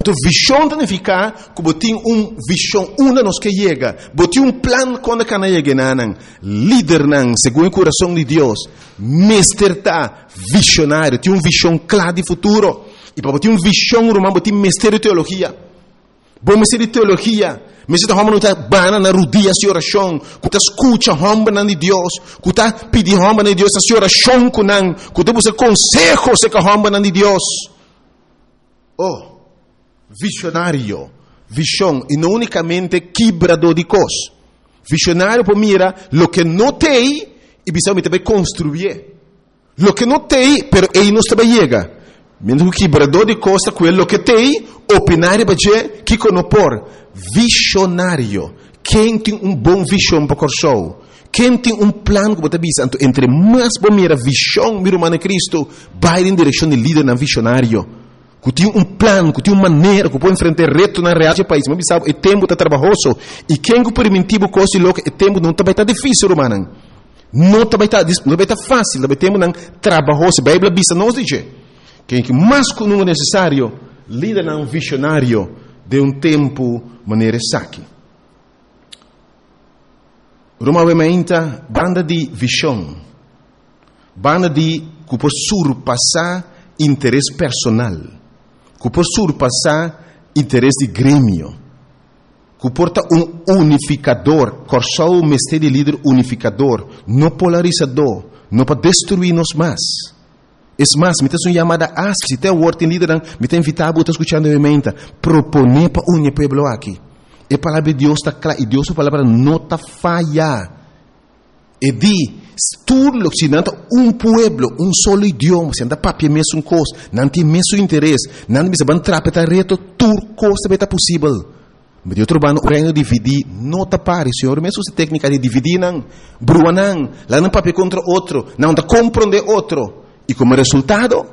Então, visão significa que você tem visão, uma nos que chega. Você tem plan quando cana chega, nan. Líder, nan, segundo o coração de Deus. Mestre tá visionário, tem visão clara de futuro. E para ter visão, você tem mestre de teologia. Bom mestre de teologia. Mestre de homem não está bana na rodia de oração. Que está escuta homem de Deus. Que está pedindo homem de Deus a oração com nan. Que está buscando consejo se que homem de Deus. Oh. Visionário, visão, e não unicamente quebrador de coisas. Visionário para mira lo que não tem e precisa também construir. Lo que não tem, pero ele não está chega. Mesmo que quebrador de coisas, aquilo que tem, opinar e bater, que não por. Visionário, quem tem bom visão para o show? Quem tem plano que você visa, entre mais para mira visão, mira humana Cristo, vai em direção de líder na visionário. Que tem plano, que tem maneira, que pode enfrentar reto na realidade do país. Mas sabe, o tempo está trabalhoso. E quem que permitiu coisa louca, o tempo não vai estar difícil, romano. Não vai estar fácil, vai tempo não trabalhoso. A Bíblia diz, não diz. Quem que mais que não é necessário, líder não visionário de tempo maneira saque. Romaamente, banda de visão. Banda de que pode surpassar interesse personal. Que por surpassar interesse de grêmio, que porta unificador, corçou o mestre de líder unificador, não polarizador, não para destruir-nos mais. É mais, me tem uma chamada asp, se tem o word em líder, me tem invitado, estou escutando a emenda, proponer para unir o povo aqui. A palavra de Deus está clara, e Deus a palavra não está falha. E di, tudo se não pueblo, solo idioma, se anda papel mesmo coisa, não tem mesmo interesse, não precisa bantar para reto, tudo coisa vai estar possível. Mas eu trabalho no reino dividir, não está pare, senhor, mesmo se técnica de dividir não, brua não, lá não papel contra outro, não está compreender outro, e como resultado,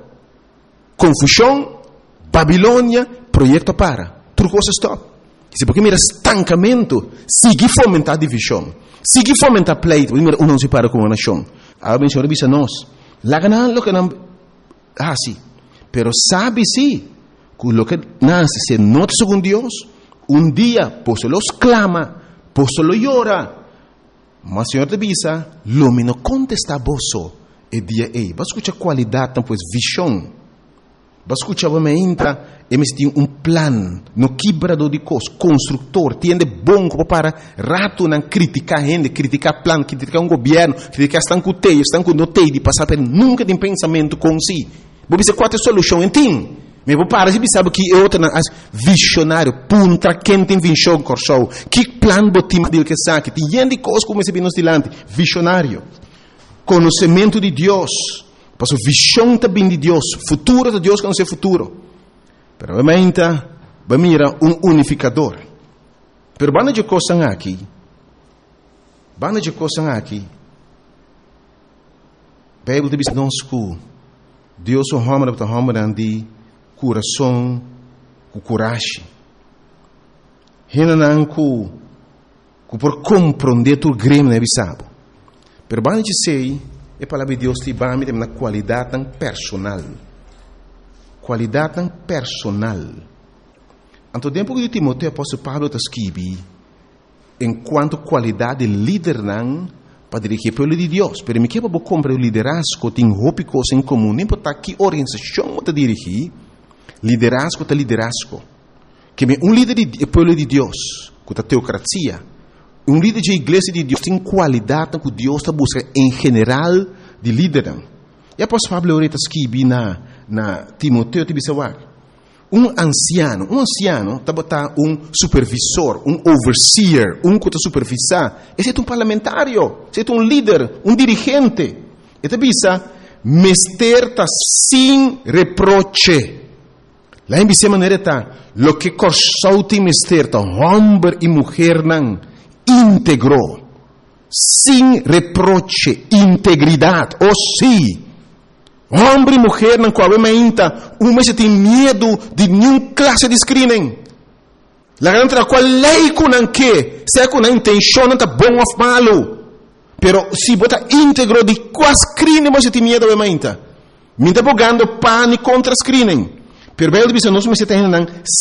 confusão, Babilônia, projeto para, tudo coisa stop. Se porque mira estancamento, sigue fomentar divisão. Sigue fomentar pleito, não se para com a nação. A Senhor diz a nós, lá ganhar lo que não assim, pero sabe sim, que lo que nasce se nota segundo Deus, dia, por se los clama, por se lo llora, mas o Senhor te avisa, lo menos contesta vosso, e dia ei, vas escuchar qualidade, pues visão. Vas escuchar, me entra, e me tem plan, no quebrador de coisas, construtor, tiende bom para rato não criticar gente, criticar plan, criticar governo, criticar estancuteio, estancuteio, de passar por nunca tem pensamento com si. Vou dizer qual é a solução, entende? Mas vou parar, se sabe que é outra, visionário, punta, quem tem visão, corção, que plan botim dele que sabe, tem gente de coisas como esse nos dilante, visionário, conhecimento de Deus, Passo visão também de Deus, futuro de Deus que não é futuro. Pero obviamente, mira unificador. Pero banda de coisas aqui, a Bíblia diz nos que Deus é o homem de coração, com coragem. Renan que por compreender tu grêmio não é sabe. Pero banda de sei a palavra de Deus te vai me na qualidade tão personal. Qualidade tão personal. Anto tempo que Timoteo apóstolo Paulo está escrevendo enquanto qualidade de líder não para dirigir o povo de Deus. Pero me quer para compreender o liderazgo tem roupa coisa em comum. Nem para que organização está dirigir. Liderazgo está liderazgo. Que líder do povo de Deus, que está teocracia. Líder de igreja de Deus tem qualidade que Deus está buscando em geral de líder. E após Pablo está escrevendo na Timoteo te disse anciano está botar supervisor, overseer, que está supervisar. Esse é parlamentário, esse é líder, dirigente. Ele diz, mestre está sem reproche. Lá em vice maneira está, lo que corsou tem mestre está, homem e mulher não. Íntegro, sem reproche, integridade, sim. Homem e mulher não coabita, se tem medo de nenhuma classe de screening. La grande qual lei com que, se com a intenção não está bom ou malo, pero se bota íntegro de qual screening você tem medo de ainda. Me está bogando pânico contra screening. Pero bem dizer nós me tem